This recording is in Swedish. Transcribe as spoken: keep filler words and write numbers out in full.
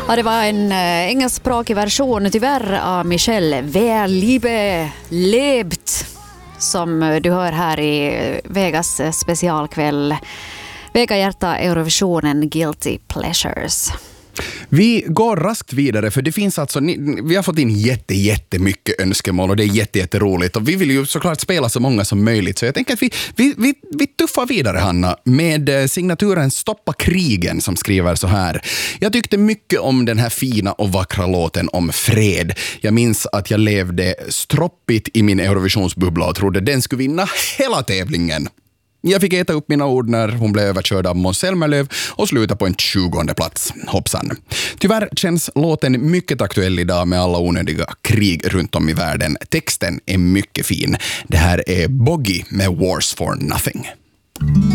Ja, det var en äh, engelskspråkig version tyvärr av Michelle Wer Liebe lebt som du hör här i Vegas specialkväll. Vega hjärta Eurovisionen Guilty Pleasures. Vi går raskt vidare för det finns alltså, vi har fått in jätte, jättemycket önskemål och det är jätte, jätteroligt och vi vill ju såklart spela så många som möjligt så jag tänker att vi, vi, vi, vi tuffar vidare Hanna med signaturen Stoppa krigen som skriver så här. Jag tyckte mycket om den här fina och vackra låten om fred. Jag minns att jag levde stroppigt i min Eurovisionsbubbla och trodde den skulle vinna hela tävlingen. Jag fick äta upp mina ord när hon blev överkörd av Måns Zelmerlöw och slutade på en tjugonde plats. Hoppsan. Tyvärr känns låten mycket aktuell idag med alla onödiga krig runt om i världen. Texten är mycket fin. Det här är Boggy med Wars for Nothing.